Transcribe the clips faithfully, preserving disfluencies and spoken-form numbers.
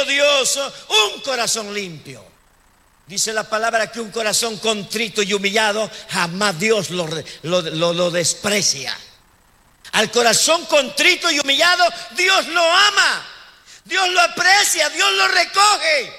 oh Dios, un corazón limpio. Dice la palabra que un corazón contrito y humillado jamás Dios lo, lo, lo, lo desprecia. Al corazón contrito y humillado Dios lo ama, Dios lo aprecia, Dios lo recoge.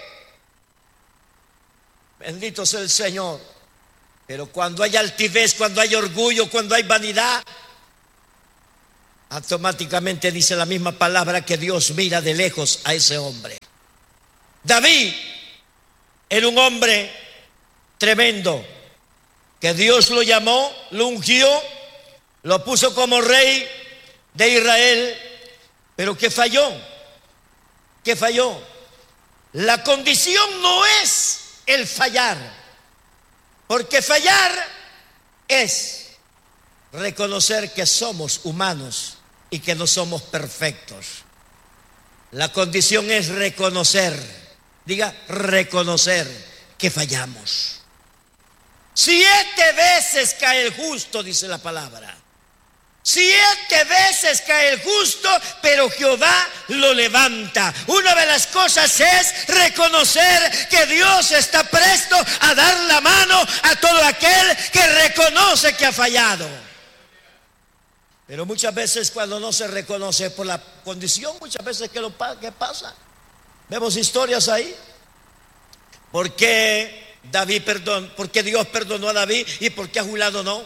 Bendito sea el Señor. Pero cuando hay altivez, cuando hay orgullo, cuando hay vanidad, automáticamente dice la misma palabra que Dios mira de lejos a ese hombre. David era un hombre tremendo, que Dios lo llamó, lo ungió, lo puso como rey de Israel, pero que falló, que falló. La condición no es el fallar, porque fallar es reconocer que somos humanos y que no somos perfectos. La condición es reconocer. Diga, reconocer que fallamos. Siete veces cae el justo, dice la palabra. Siete veces cae el justo, pero Jehová lo levanta. Una de las cosas es reconocer que Dios está presto a dar la mano a todo aquel que reconoce que ha fallado. Pero muchas veces cuando no se reconoce por la condición, muchas veces ¿qué, lo, qué pasa? Vemos historias ahí. ¿Por qué David perdón? ¿Por qué Dios perdonó a David y por qué a Julano no?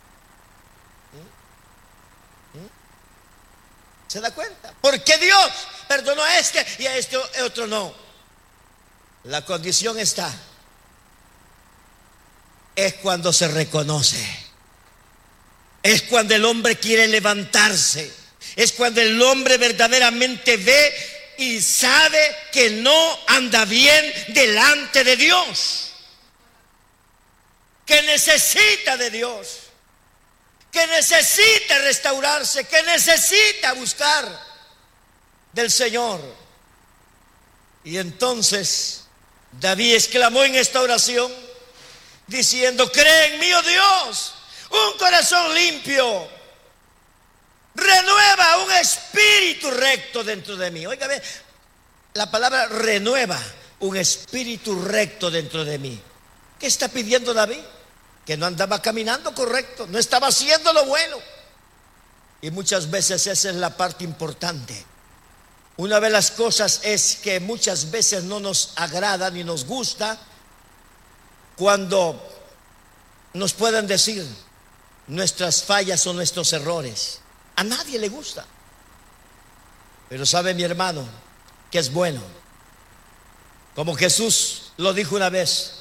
¿Se da cuenta? ¿Por qué Dios perdonó a este y a este otro no? La condición está, es cuando se reconoce, es cuando el hombre quiere levantarse, es cuando el hombre verdaderamente ve y sabe que no anda bien delante de Dios, que necesita de Dios, que necesita restaurarse, que necesita buscar del Señor. Y entonces David exclamó en esta oración diciendo: cree en mí, oh Dios, un corazón limpio, renueva un espíritu recto dentro de mí. Óigame, la palabra renueva un espíritu recto dentro de mí. ¿Qué está pidiendo David? Que no andaba caminando correcto, no estaba haciendo lo bueno. Y muchas veces esa es la parte importante. Una de las cosas es que muchas veces no nos agrada ni nos gusta cuando nos puedan decir nuestras fallas o nuestros errores. A nadie le gusta. Pero sabe mi hermano que es bueno. Como Jesús lo dijo una vez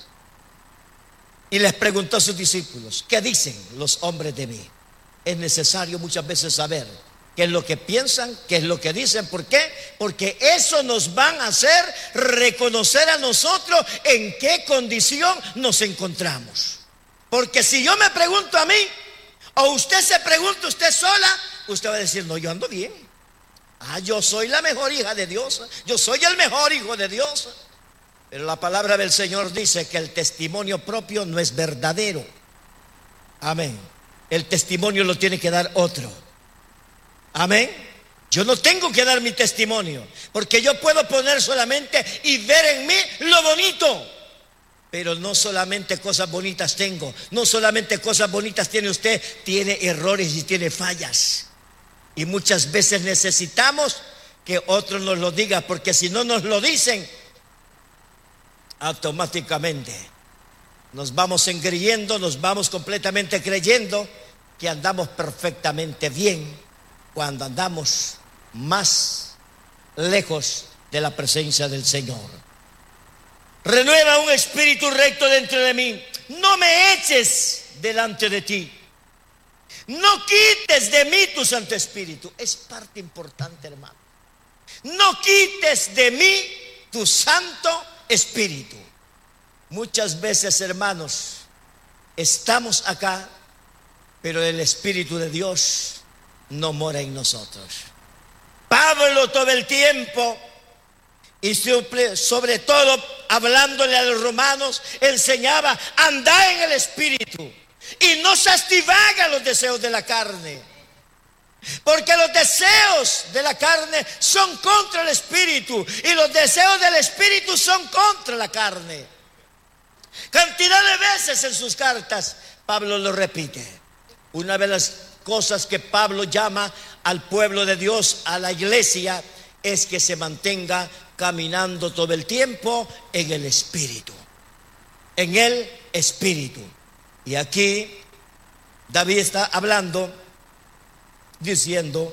y les preguntó a sus discípulos: ¿qué dicen los hombres de mí? Es necesario muchas veces saber qué es lo que piensan, qué es lo que dicen. ¿Por qué? Porque eso nos van a hacer reconocer a nosotros en qué condición nos encontramos. Porque si yo me pregunto a mí, o usted se pregunta usted sola, usted va a decir: no, yo ando bien. Ah, yo soy la mejor hija de Dios, yo soy el mejor hijo de Dios. Pero la palabra del Señor dice que el testimonio propio no es verdadero. Amén. El testimonio lo tiene que dar otro. Amén. Yo no tengo que dar mi testimonio, porque yo puedo poner solamente y ver en mí lo bonito. Pero no solamente cosas bonitas tengo, no solamente cosas bonitas tiene usted, tiene errores y tiene fallas. Y muchas veces necesitamos que otros nos lo digan, porque si no nos lo dicen, automáticamente nos vamos engriendo, nos vamos completamente creyendo que andamos perfectamente bien, cuando andamos más lejos de la presencia del Señor. Renueva un espíritu recto dentro de mí. No me eches delante de ti. No quites de mí tu Santo Espíritu. Es parte importante, hermano. No quites de mí tu Santo Espíritu. Muchas veces, hermanos, estamos acá, pero el Espíritu de Dios no mora en nosotros. Pablo todo el tiempo, y sobre todo hablándole a los romanos, enseñaba: andad en el Espíritu y no satisfaga los deseos de la carne. Porque los deseos de la carne son contra el espíritu y los deseos del espíritu son contra la carne. Cantidad de veces en sus cartas Pablo lo repite. Una de las cosas que Pablo llama al pueblo de Dios, a la iglesia, es que se mantenga caminando todo el tiempo en el espíritu. En el espíritu. Y aquí David está hablando, diciendo: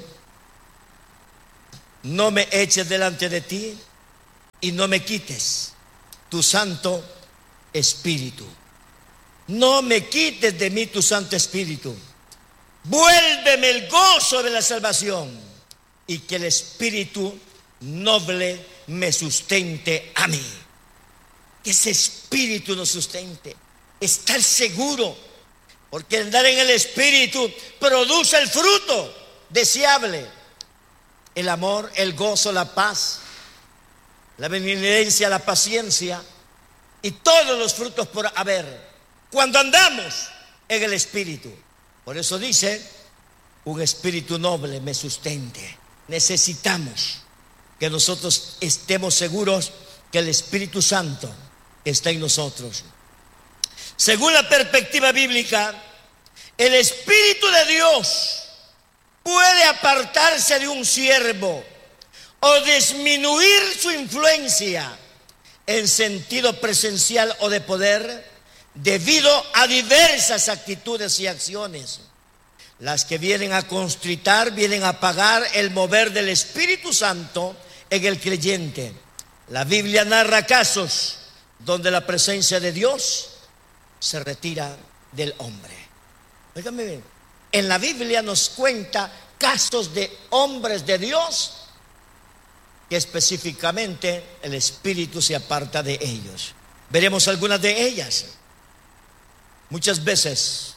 no me eches delante de ti y no me quites tu santo espíritu. No me quites de mí tu santo espíritu. Vuélveme el gozo de la salvación y que el espíritu noble me sustente a mí. Que ese espíritu nos sustente. Estar seguro, porque andar en el espíritu produce el fruto deseable: el amor, el gozo, la paz, la benevolencia, la paciencia y todos los frutos por haber cuando andamos en el espíritu. Por eso dice: un espíritu noble me sustente. Necesitamos que nosotros estemos seguros que el Espíritu Santo está en nosotros. Según la perspectiva bíblica, el Espíritu de Dios puede apartarse de un siervo o disminuir su influencia en sentido presencial o de poder debido a diversas actitudes y acciones. Las que vienen a constritar, vienen a apagar el mover del Espíritu Santo en el creyente. La Biblia narra casos donde la presencia de Dios se retira del hombre. Óigame bien, en la Biblia nos cuenta casos de hombres de Dios que específicamente el Espíritu se aparta de ellos. Veremos algunas de ellas. Muchas veces,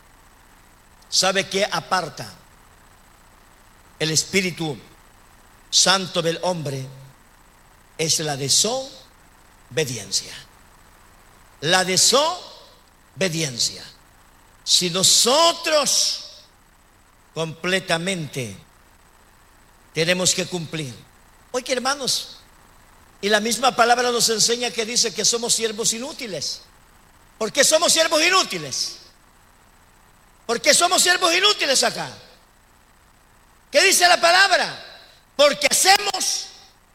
¿sabe qué aparta el Espíritu Santo del hombre? Es la desobediencia. La desobediencia. Si nosotros completamente tenemos que cumplir. Oye, hermanos, y la misma palabra nos enseña que dice que somos siervos inútiles. ¿Por qué somos siervos inútiles? ¿Por qué somos siervos inútiles acá? ¿Qué dice la palabra? Porque hacemos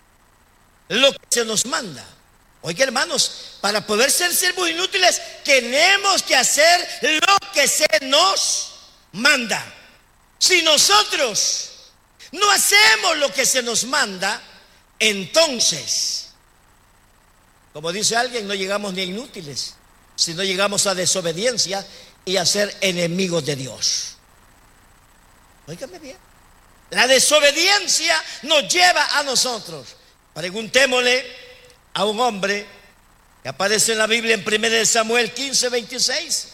lo que se nos manda. Oiga, hermanos, para poder ser siervos inútiles tenemos que hacer lo que se nos manda. Si nosotros no hacemos lo que se nos manda, entonces, como dice alguien, no llegamos ni a inútiles, sino llegamos a desobediencia y a ser enemigos de Dios. Óigame bien. La desobediencia nos lleva a nosotros. Preguntémosle a un hombre que aparece en la Biblia en primera de Samuel quince, veintiséis.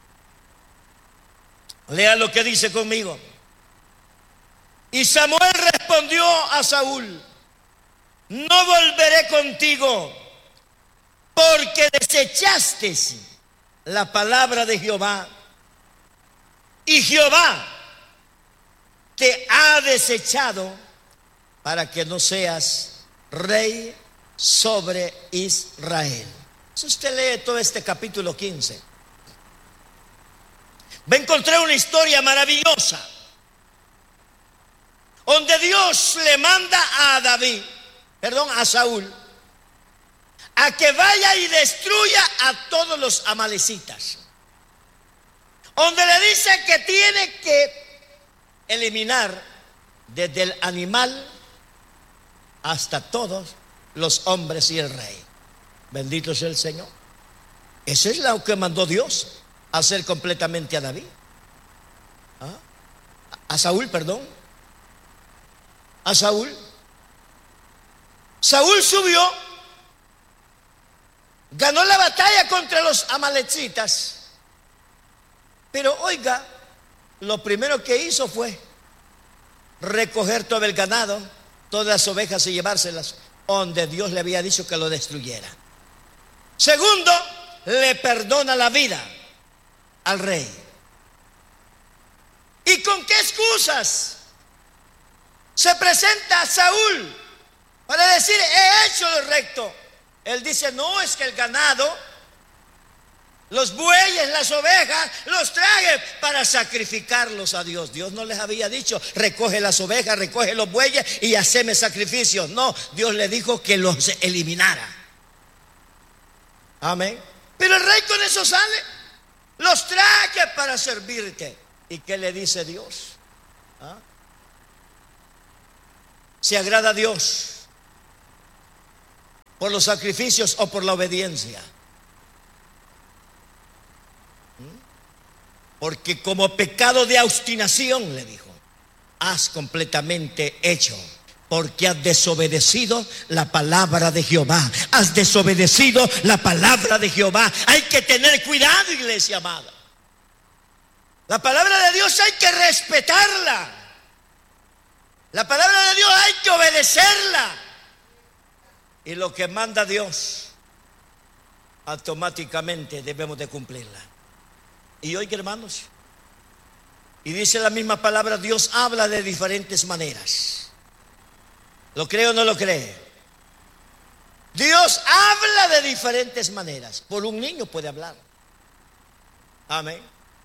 Lea lo que dice conmigo. Y Samuel respondió a Saúl: no volveré contigo, porque desechaste la palabra de Jehová, y Jehová te ha desechado para que no seas rey sobre Israel. Si usted lee todo este capítulo quince, va a encontrar una historia maravillosa donde Dios le manda a David, perdón, a Saúl, a que vaya y destruya a todos los amalecitas, donde le dice que tiene que eliminar desde el animal hasta todos los hombres y el rey. Bendito sea el Señor. Eso es lo que mandó Dios hacer completamente a David, ¿Ah? a Saúl, perdón, a Saúl. Saúl subió, ganó la batalla contra los amalecitas, pero oiga, lo primero que hizo fue recoger todo el ganado, todas las ovejas y llevárselas donde Dios le había dicho que lo destruyera. Segundo, le perdona la vida al rey. ¿Y con qué excusas se presenta a Saúl para decir: he hecho lo recto. Él dice: no, es que el ganado, los bueyes, las ovejas, los traje para sacrificarlos a Dios. Dios no les había dicho: recoge las ovejas, recoge los bueyes y haceme sacrificios. No, Dios le dijo que los eliminara. Amén. Pero el rey con eso sale: los traje para servirte. ¿Y qué le dice Dios? ¿Ah? ¿Se agrada a Dios por los sacrificios o por la obediencia? Porque como pecado de obstinación, le dijo, has completamente hecho, porque has desobedecido la palabra de Jehová. Has desobedecido la palabra de Jehová. Hay que tener cuidado, iglesia amada. La palabra de Dios hay que respetarla. La palabra de Dios hay que obedecerla. Y lo que manda Dios, automáticamente debemos de cumplirla. Y oiga, hermanos, y dice la misma palabra: Dios habla de diferentes maneras. ¿Lo cree o no lo cree? Dios habla de diferentes maneras. Por un niño puede hablar. Amén.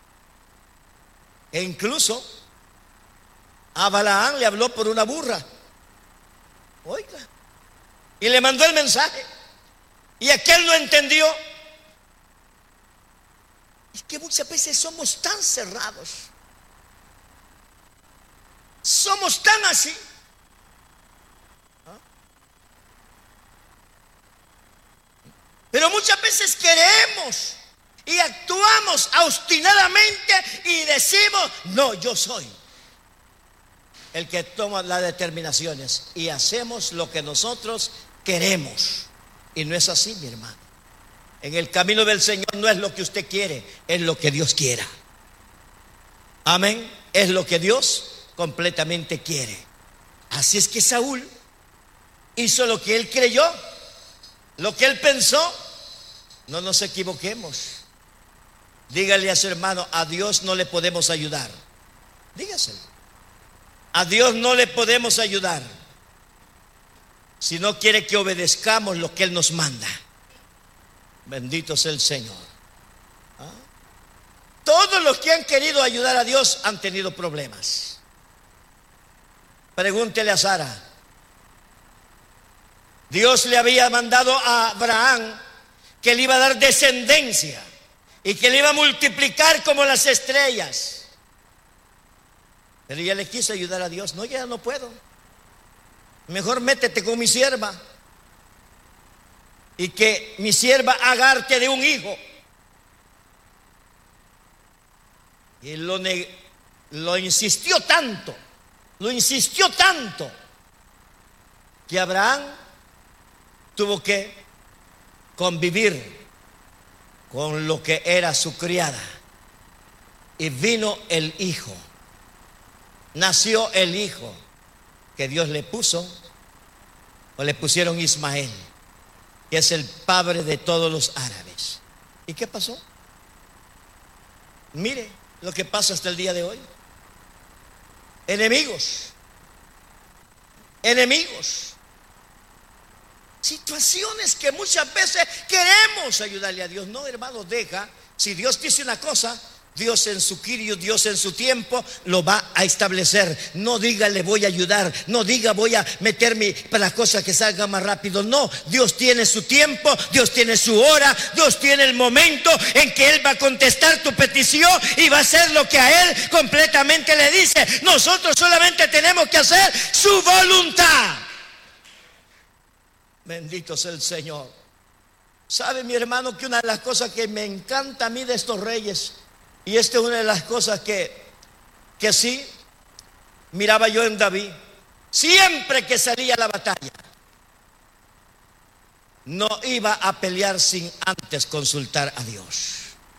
E incluso a Balaán le habló por una burra. Oiga. Y le mandó el mensaje. Y aquel no entendió. Es que muchas veces somos tan cerrados, somos tan así. ¿Ah? Pero muchas veces queremos y actuamos obstinadamente y decimos: no, yo soy el que toma las determinaciones, y hacemos lo que nosotros queremos. Y no es así, mi hermano. En el camino del Señor no es lo que usted quiere, es lo que Dios quiera. Amén. Es lo que Dios completamente quiere. Así es que Saúl hizo lo que él creyó, lo que él pensó. No nos equivoquemos. Dígale a su hermano: a Dios no le podemos ayudar. Dígaselo. A Dios no le podemos ayudar si no quiere que obedezcamos lo que Él nos manda. Bendito sea el Señor. ¿Ah? Todos los que han querido ayudar a Dios han tenido problemas. Pregúntele a Sara. Dios le había mandado a Abraham que le iba a dar descendencia y que le iba a multiplicar como las estrellas. Pero ella le quiso ayudar a Dios. No, ya no puedo. Mejor métete con mi sierva y que mi sierva hagarte de un hijo. Y lo, lo insistió tanto, lo insistió tanto, que Abraham tuvo que convivir con lo que era su criada. Y vino el hijo, nació el hijo que Dios le puso, o le pusieron Ismael, que es el padre de todos los árabes. ¿Y qué pasó? Mire lo que pasa hasta el día de hoy. Enemigos, enemigos, situaciones que muchas veces queremos ayudarle a Dios. No, hermanos, deja. Si Dios dice una cosa, Dios en su quirio, Dios en su tiempo lo va a establecer. No diga le voy a ayudar, no diga voy a meterme para las cosas que salgan más rápido. No, Dios tiene su tiempo, Dios tiene su hora, Dios tiene el momento en que Él va a contestar tu petición y va a hacer lo que a Él completamente le dice. Nosotros solamente tenemos que hacer su voluntad. Bendito sea el Señor. ¿Sabe, mi hermano, que una de las cosas que me encanta a mí de estos reyes, y esta es una de las cosas que, que sí miraba yo en David, siempre que salía a la batalla, no iba a pelear sin antes consultar a Dios.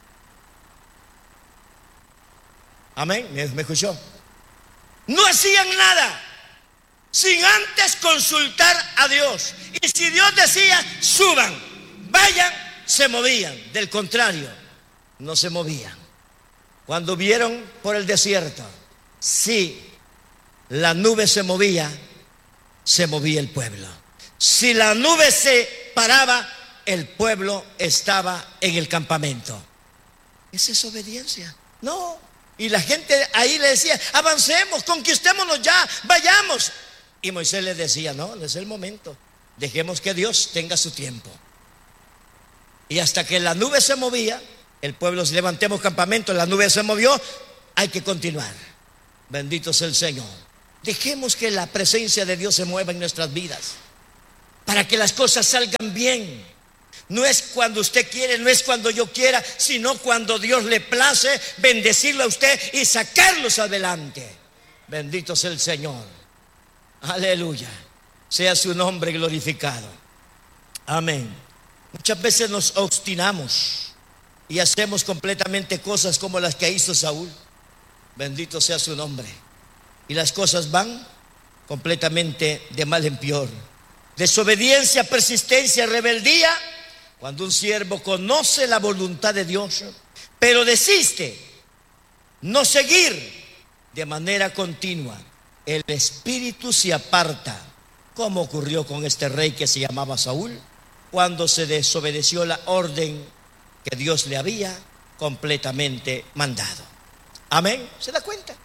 Amén, ¿me, me escuchó? No hacían nada sin antes consultar a Dios. Y si Dios decía suban, vayan, se movían. Del contrario, no se movían. Cuando vieron por el desierto, sí, la nube se movía, se movía el pueblo. Si la nube se paraba, el pueblo estaba en el campamento. ¿Esa es obediencia? No. Y la gente ahí le decía: avancemos, conquistémonos ya, vayamos. Y Moisés le decía: no, no es el momento, dejemos que Dios tenga su tiempo. Y hasta que la nube se movía, el pueblo: levantemos campamento, la nube se movió, hay que continuar. Bendito sea el Señor. Dejemos que la presencia de Dios se mueva en nuestras vidas, para que las cosas salgan bien. No es cuando usted quiere, no es cuando yo quiera, sino cuando Dios le place bendecirlo a usted y sacarlos adelante. Bendito sea el Señor. Aleluya. Sea su nombre glorificado. Amén. Muchas veces nos obstinamos y hacemos completamente cosas como las que hizo Saúl. Bendito sea su nombre. Y las cosas van completamente de mal en peor. Desobediencia, persistencia, rebeldía. Cuando un siervo conoce la voluntad de Dios, pero desiste no seguir de manera continua, el espíritu se aparta, como ocurrió con este rey que se llamaba Saúl, cuando se desobedeció la orden que Dios le había completamente mandado. Amén. ¿Se da cuenta?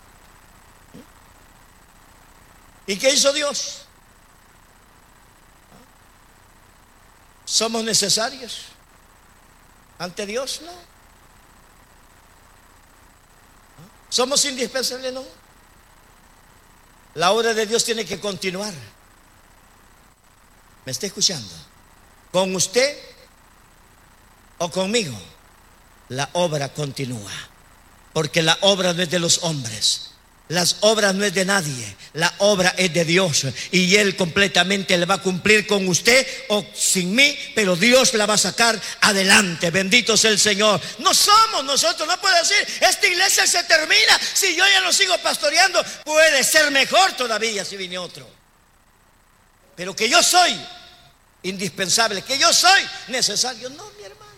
¿Y qué hizo Dios? ¿Somos necesarios ante Dios? No. ¿Somos indispensables? No. La obra de Dios tiene que continuar. ¿Me está escuchando? Con usted o conmigo, la obra continúa. Porque la obra no es de los hombres. Las obras no es de nadie, la obra es de Dios, y Él completamente la va a cumplir con usted o sin mí, pero Dios la va a sacar adelante. Bendito sea el Señor. No somos nosotros, no puede decir: esta iglesia se termina si yo ya no sigo pastoreando. Puede ser mejor todavía si viene otro, pero que yo soy indispensable, que yo soy necesario, no, mi hermano.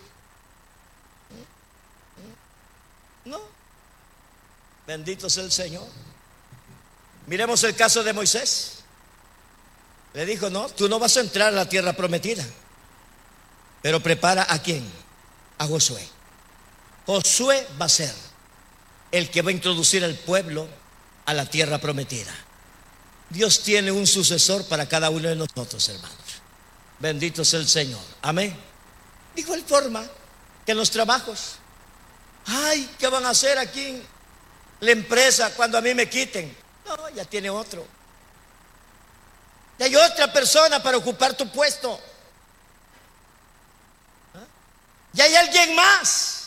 No. Bendito sea el Señor. Miremos el caso de Moisés. Le dijo: no, tú no vas a entrar a la tierra prometida, pero prepara ¿a quién? A Josué. Josué va a ser el que va a introducir al pueblo a la tierra prometida. Dios tiene un sucesor para cada uno de nosotros, hermanos. Bendito sea el Señor. Amén. De igual forma que en los trabajos. Ay, ¿qué van a hacer aquí la empresa cuando a mí me quiten? No, ya tiene otro. Ya hay otra persona para ocupar tu puesto. ¿Ah? Ya hay alguien más.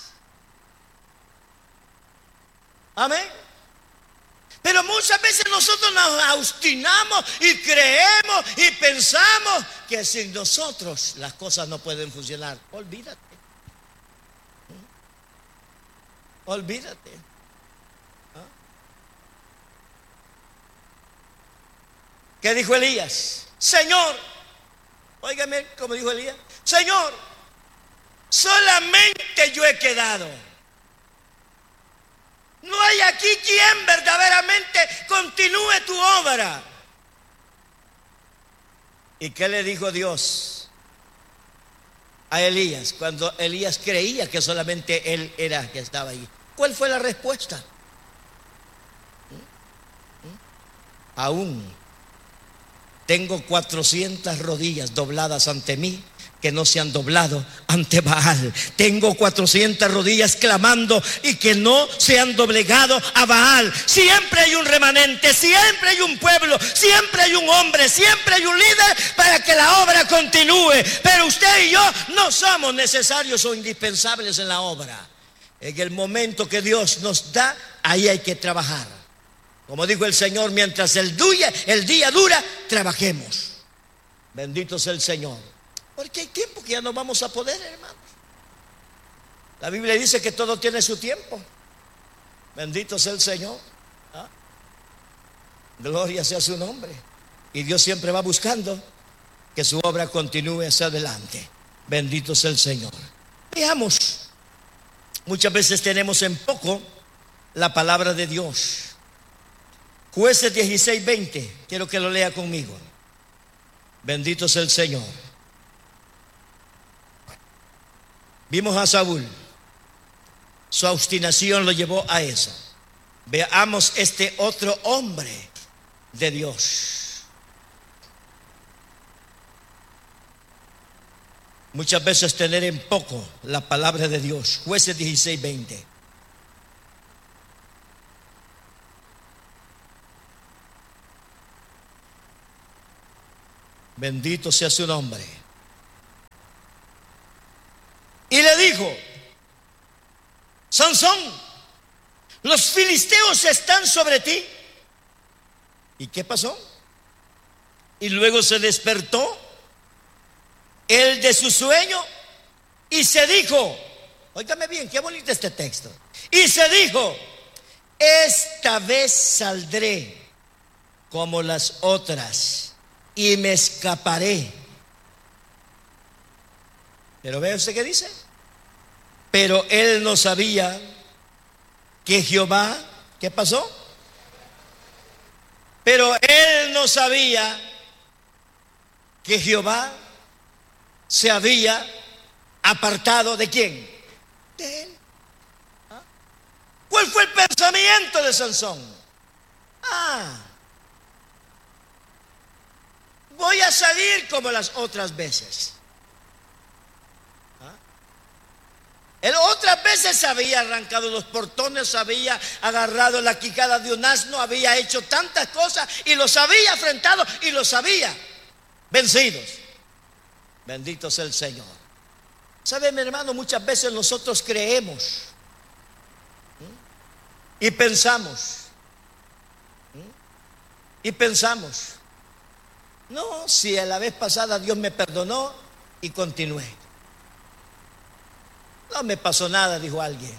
Amén. Pero muchas veces nosotros nos obstinamos y creemos y pensamos que sin nosotros las cosas no pueden funcionar. Olvídate. Olvídate. ¿Qué dijo Elías? Señor, óigame como dijo Elías: Señor, solamente yo he quedado. No hay aquí quien verdaderamente continúe tu obra. ¿Y qué le dijo Dios a Elías cuando Elías creía que solamente él era el que estaba ahí? ¿Cuál fue la respuesta? ¿Mm? ¿Mm? Aún tengo cuatrocientas rodillas dobladas ante mí que no se han doblado ante Baal. Tengo cuatrocientas rodillas clamando y que no se han doblegado a Baal. Siempre hay un remanente, siempre hay un pueblo, siempre hay un hombre, siempre hay un líder para que la obra continúe. Pero usted y yo no somos necesarios o indispensables en la obra. En el momento que Dios nos da, ahí hay que trabajar. Como dijo el Señor: mientras el día, el día dura, trabajemos. Bendito sea el Señor. Porque hay tiempo que ya no vamos a poder, hermanos. La Biblia dice que todo tiene su tiempo. Bendito sea el Señor. ¿Ah? Gloria sea su nombre. Y Dios siempre va buscando que su obra continúe hacia adelante. Bendito sea el Señor. Veamos. Muchas veces tenemos en poco la palabra de Dios. Jueces dieciséis, veinte. Quiero que lo lea conmigo. Bendito sea el Señor. Vimos a Saúl. Su obstinación lo llevó a eso. Veamos este otro hombre de Dios. Muchas veces tener en poco la palabra de Dios. Jueces dieciséis, veinte. Bendito sea su nombre. Y le dijo: Sansón, los filisteos están sobre ti. ¿Y qué pasó? Y luego se despertó él de su sueño y se dijo, óigame bien, qué bonito este texto. Y se dijo: esta vez saldré como las otras y me escaparé. Pero ¿ve usted qué dice? Pero él no sabía que Jehová, ¿qué pasó? Pero él no sabía que Jehová se había apartado ¿de quién? De él. ¿Ah? ¿Cuál fue el pensamiento de Sansón? Ah, voy a salir como las otras veces. Él otras veces había arrancado los portones, había agarrado la quijada de un asno, había hecho tantas cosas y los había enfrentado y los había vencidos. Bendito sea el Señor. ¿Sabe, mi hermano? Muchas veces nosotros creemos ¿sí? y pensamos ¿sí? y pensamos, no, si a la vez pasada Dios me perdonó y continué. No me pasó nada, dijo alguien.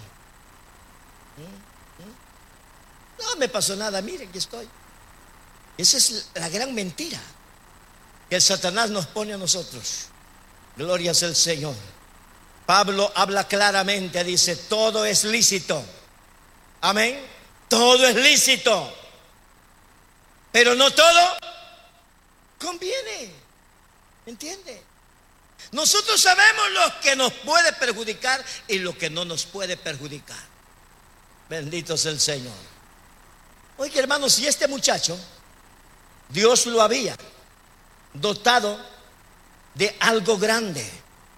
No me pasó nada, mire, aquí estoy. Esa es la gran mentira que el Satanás nos pone a nosotros. Gloria sea el Señor. Pablo habla claramente, dice, todo es lícito. Amén. Todo es lícito. Pero no todo conviene. ¿Entiende? Nosotros sabemos lo que nos puede perjudicar y lo que no nos puede perjudicar. Bendito sea el Señor. Oye, hermanos, si este muchacho, Dios lo había dotado de algo grande.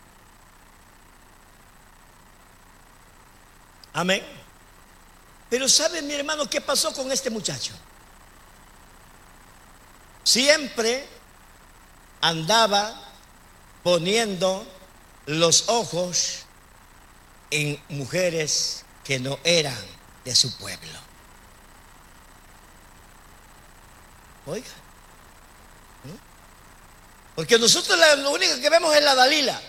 Amén. Pero ¿sabe, mi hermano, qué pasó con este muchacho? Siempre andaba poniendo los ojos en mujeres que no eran de su pueblo. Oiga, porque nosotros lo único que vemos es la Dalila,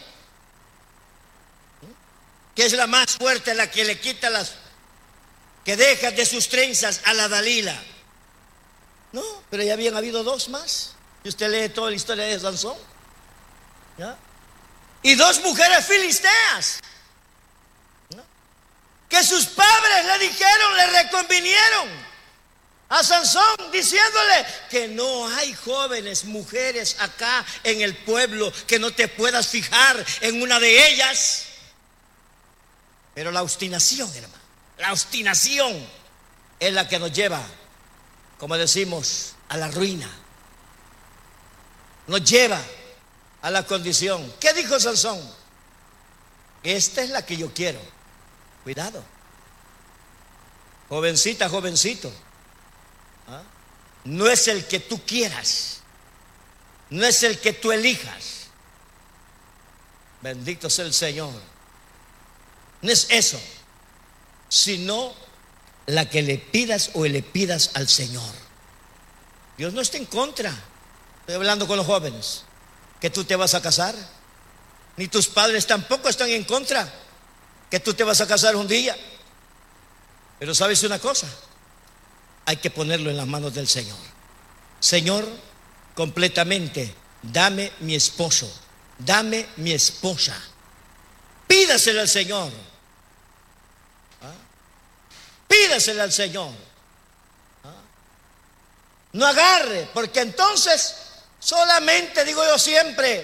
que es la más fuerte, la que le quita las, que deja de sus trenzas a la Dalila. No, pero ya habían habido dos más. Y usted lee toda la historia de Sansón. ¿Ya? Y dos mujeres filisteas, ¿no? Que sus padres le dijeron, le reconvinieron a Sansón, diciéndole que no hay jóvenes mujeres acá en el pueblo, que no te puedas fijar en una de ellas. Pero la obstinación, hermano, la obstinación es la que nos lleva, como decimos, a la ruina. Nos lleva a la condición. ¿Qué dijo Sansón? Esta es la que yo quiero. Cuidado. Jovencita, jovencito. ¿Ah? No es el que tú quieras. No es el que tú elijas. Bendito sea el Señor. No es eso, sino la que le pidas o le pidas al Señor. Dios no está en contra. Estoy hablando con los jóvenes. Que tú te vas a casar, ni tus padres tampoco están en contra que tú te vas a casar un día. Pero ¿sabes una cosa? Hay que ponerlo en las manos del Señor. Señor, completamente, dame mi esposo, dame mi esposa. Pídaselo al Señor. ¿Ah? Pídaselo al Señor. ¿Ah? No agarre, porque entonces solamente, digo yo siempre,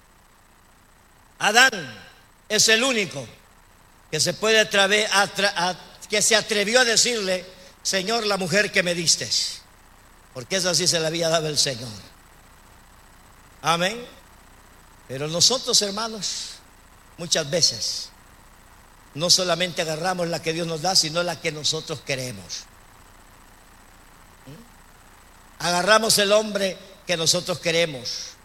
Adán es el único que se puede atrever, atra, a, que se atrevió a decirle: Señor, la mujer que me diste, porque esa sí se la había dado el Señor. Amén. Pero nosotros, hermanos, muchas veces no solamente agarramos la que Dios nos da, sino la que nosotros queremos. Agarramos el hombre que nosotros queremos.